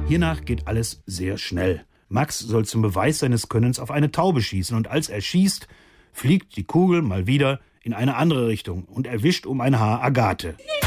Hiernach geht alles sehr schnell. Max soll zum Beweis seines Könnens auf eine Taube schießen und als er schießt, fliegt die Kugel mal wieder in eine andere Richtung und erwischt um ein Haar Agathe.